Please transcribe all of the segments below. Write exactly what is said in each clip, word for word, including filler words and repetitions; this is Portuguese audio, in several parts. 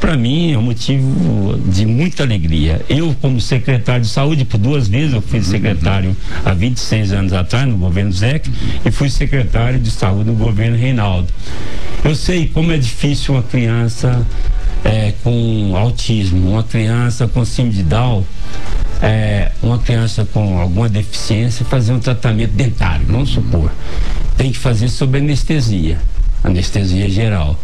para mim é um motivo de muita alegria. Eu, como secretário de saúde, por duas vezes eu fui secretário há vinte e seis anos atrás no governo Zeca e fui secretário de saúde no governo Reinaldo. Eu sei como é difícil uma criança é, com autismo, uma criança com síndrome de Down, é, uma criança com alguma deficiência fazer um tratamento dentário, vamos supor. Tem que fazer sob anestesia, anestesia geral.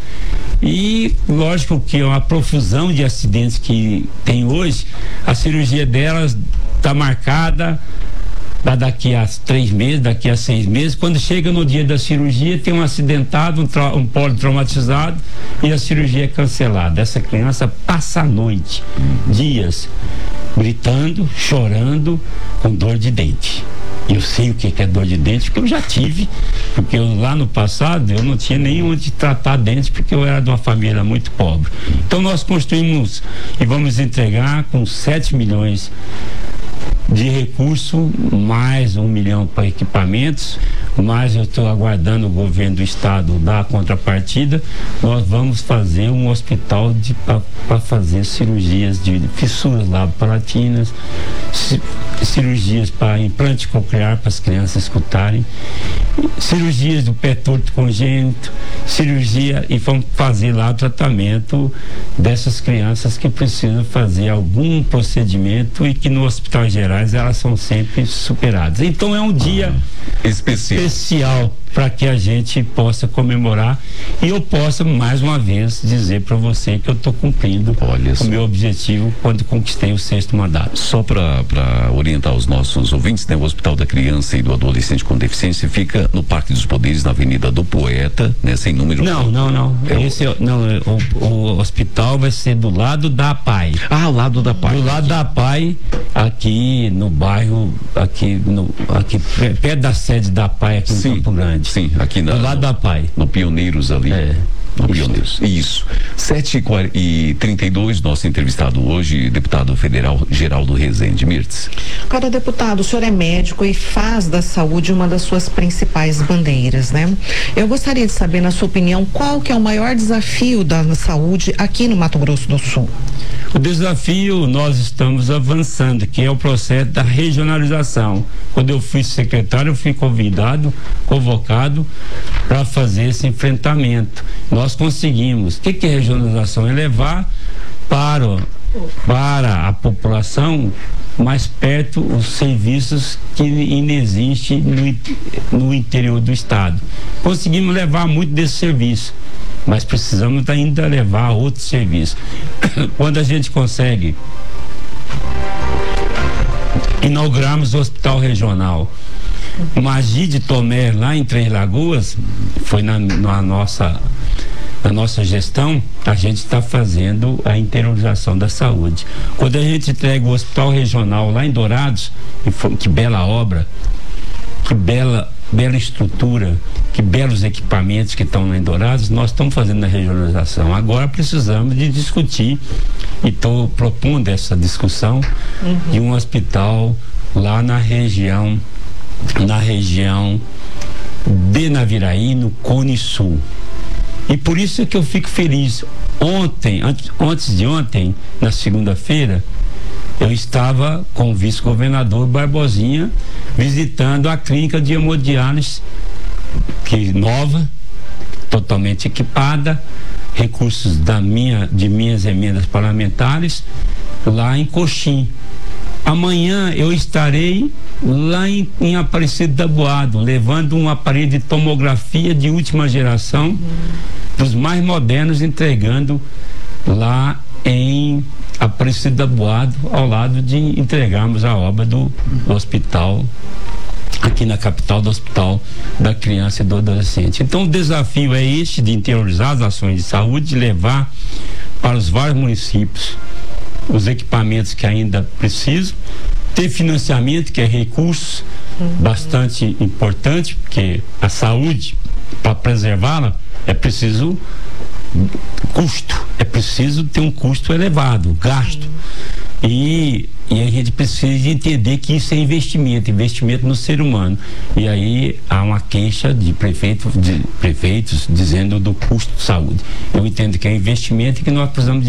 E lógico que a profusão de acidentes que tem hoje, a cirurgia delas está marcada para daqui a três meses, daqui a seis meses. Quando chega no dia da cirurgia, tem um acidentado, um, tra- um politraumatizado e a cirurgia é cancelada. Essa criança passa a noite, dias, gritando, chorando, com dor de dente. Eu sei o que é dor de dente, porque eu já tive, porque eu, lá no passado eu não tinha nem onde tratar dentes, porque eu era de uma família muito pobre. Então nós construímos e vamos entregar com sete milhões de recurso, mais um milhão para equipamentos, mas eu estou aguardando o governo do estado dar a contrapartida. Nós vamos fazer um hospital para fazer cirurgias de fissuras labopalatinas, ci, cirurgias para implante coclear para as crianças escutarem, cirurgias do pé torto congênito, cirurgia, e vamos fazer lá o tratamento dessas crianças que precisam fazer algum procedimento e que no hospital gerais elas são sempre superadas. Então é um dia ah, especial, especial para que a gente possa comemorar e eu possa mais uma vez dizer para você que eu estou cumprindo Olha o só. meu objetivo quando conquistei o sexto mandato. Só para orientar os nossos ouvintes, né? O Hospital da Criança e do Adolescente com Deficiência fica no Parque dos Poderes, na Avenida do Poeta, né? Sem número. Não, não, não. É Esse é, não, é, o, o hospital vai ser do lado da P A I. Ah, ao lado da P A I. Do lado da P A I, aqui no bairro, aqui, no, aqui perto da sede da P A I, aqui Sim, em Campo Grande. Sim, aqui na, do lado no, da P A I. No Pioneiros ali. É. No Pioneiros. Isso. sete e trinta e dois, nosso entrevistado hoje, deputado federal Geraldo Rezende. Mirtz. Agora, deputado, o senhor é médico e faz da saúde uma das suas principais bandeiras, né? Eu gostaria de saber, na sua opinião, qual que é o maior desafio da saúde aqui no Mato Grosso do Sul? O desafio nós estamos avançando, que é o processo da regionalização. Quando eu fui secretário, eu fui convidado, convocado para fazer esse enfrentamento. Nós conseguimos. O que, que é regionalização? É levar para, para a população mais perto os serviços que inexistem no, no interior do estado. Conseguimos levar muito desse serviço, mas precisamos ainda levar outros serviços. Quando a gente consegue inaugurarmos o hospital regional Magi de Tomé, lá em Três Lagoas, foi na, na nossa na nossa gestão, a gente está fazendo a interiorização da saúde. Quando a gente entrega o hospital regional lá em Dourados, que, foi, que bela obra, que bela bela estrutura, que belos equipamentos que estão lá em Dourados, nós estamos fazendo a regionalização. Agora precisamos de discutir, e estou propondo essa discussão, uhum, de um hospital lá na região, na região de Naviraí, no Cone Sul. E por isso que eu fico feliz. Ontem, antes, antes de ontem, na segunda-feira, eu estava com o vice-governador Barbosinha visitando a clínica de hemodiálise, que nova, totalmente equipada, recursos da minha, de minhas emendas parlamentares, lá em Coxim. Amanhã eu estarei lá em, em Aparecido da Boado, levando um aparelho de tomografia de última geração, uhum, dos mais modernos, entregando lá em Aparecido da Boado, ao lado de entregarmos a obra do, do hospital, aqui na capital, do Hospital da Criança e do Adolescente. Então o desafio é este, de interiorizar as ações de saúde, de levar para os vários municípios os equipamentos que ainda precisam, ter financiamento, que é recurso, uhum, bastante importante, porque a saúde, para preservá-la, é preciso custo, é preciso ter um custo elevado, gasto. Uhum. E, e a gente precisa entender que isso é investimento, investimento no ser humano. E aí há uma queixa de, prefeito, de prefeitos dizendo do custo de saúde. Eu entendo que é investimento e que nós precisamos de